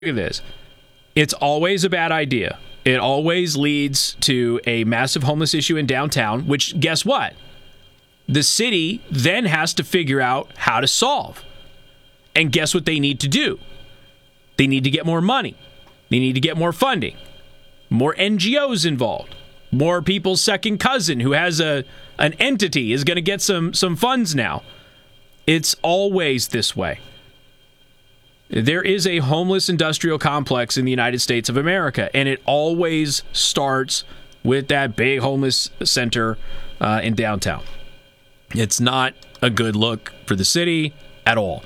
at this. It's always a bad idea. It always leads to a massive homeless issue in downtown, which, guess what? The city then has to figure out how to solve. And guess what they need to do? They need to get more money. They need to get more funding. More NGOs involved. More people's second cousin who has an entity is going to get some funds now. It's always this way. There is a homeless industrial complex in the United States of America, and it always starts with that big homeless center in downtown. It's not a good look for the city at all.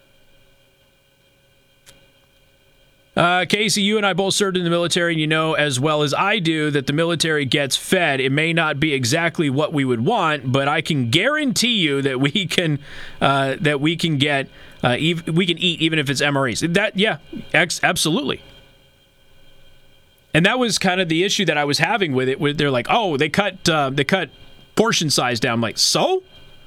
Casey, you and I both served in the military, and you know as well as I do that the military gets fed. It may not be exactly what we would want, but I can guarantee you that we can get we can eat even if it's MREs. Absolutely. And that was kind of the issue that I was having with it. They're like, oh, they cut portion size down. I'm like, so?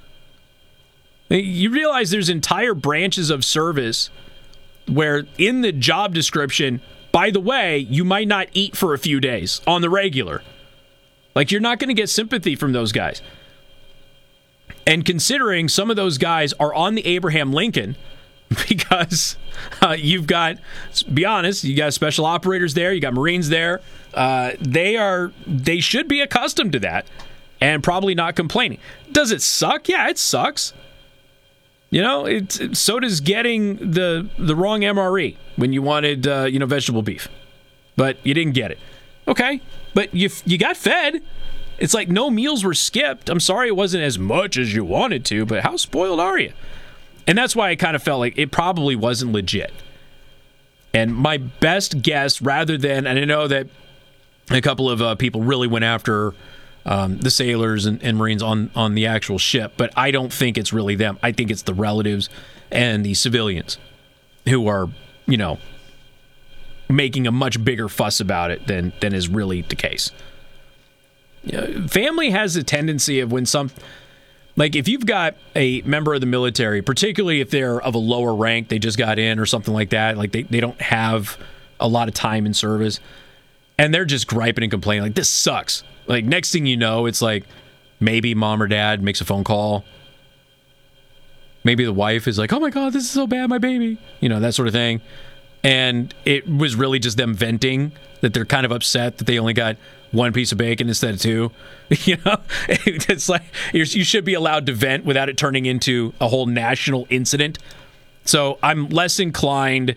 You realize there's entire branches of service where in the job description, by the way, you might not eat for a few days on the regular. Like, you're not going to get sympathy from those guys. And considering some of those guys are on the Abraham Lincoln, because you've got, let's be honest, you got special operators there, you got Marines there. They should be accustomed to that and probably not complaining. Does it suck? Yeah, it sucks. You know, so does getting the wrong MRE when you wanted vegetable beef, but you didn't get it. Okay, but you got fed. It's like no meals were skipped. I'm sorry it wasn't as much as you wanted to, but how spoiled are you? And that's why I kind of felt like it probably wasn't legit. And my best guess, rather than, and I know that a couple of people really went after the sailors and Marines on the actual ship, but I don't think it's really them. I think it's the relatives and the civilians who are, making a much bigger fuss about it than is really the case. Family has a tendency of like if you've got a member of the military, particularly if they're of a lower rank, they just got in or something like that, like they don't have a lot of time in service, and they're just griping and complaining, like, this sucks. Like, next thing you know, it's like maybe mom or dad makes a phone call. Maybe the wife is like, oh my God, this is so bad, my baby. That sort of thing. And it was really just them venting that they're kind of upset that they only got one piece of bacon instead of two. It's like you should be allowed to vent without it turning into a whole national incident. So I'm less inclined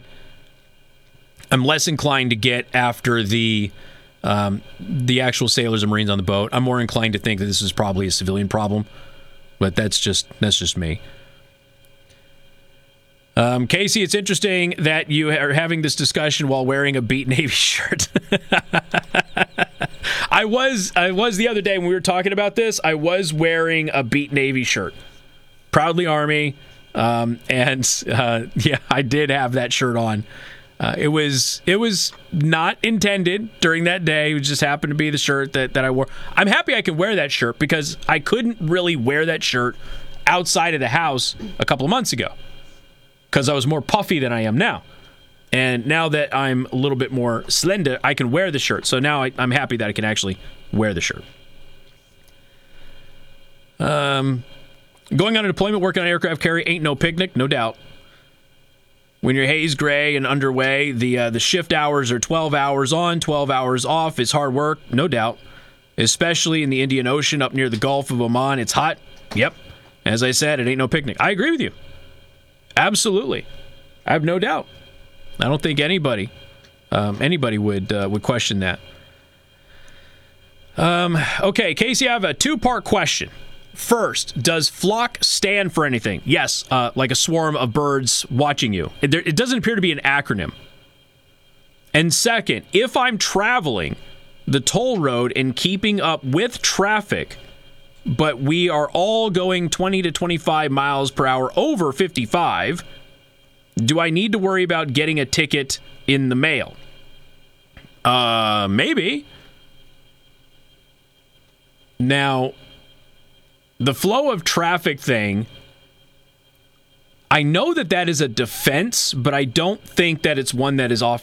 to get after the actual sailors and Marines on the boat. I'm more inclined to think that this is probably a civilian problem, but that's just me. Casey, it's interesting that you are having this discussion while wearing a Beat Navy shirt. I was the other day when we were talking about this. I was wearing a Beat Navy shirt, proudly Army, I did have that shirt on. It was not intended during that day. It just happened to be the shirt that I wore. I'm happy I could wear that shirt because I couldn't really wear that shirt outside of the house a couple of months ago because I was more puffy than I am now. And now that I'm a little bit more slender, I can wear the shirt. So now I'm happy that I can actually wear the shirt. Going on a deployment, working on aircraft carrier ain't no picnic, no doubt. When you're haze gray and underway, the shift hours are 12 hours on, 12 hours off. It's hard work, no doubt. Especially in the Indian Ocean up near the Gulf of Oman. It's hot. Yep. As I said, it ain't no picnic. I agree with you. Absolutely. I have no doubt. I don't think anybody would question that. Okay, Casey, I have a two-part question. First, does flock stand for anything? Yes, like a swarm of birds watching you. It doesn't appear to be an acronym. And second, if I'm traveling the toll road and keeping up with traffic, but we are all going 20 to 25 miles per hour over 55, do I need to worry about getting a ticket in the mail? Maybe. Now, the flow of traffic thing, I know that is a defense, but I don't think that it's one that is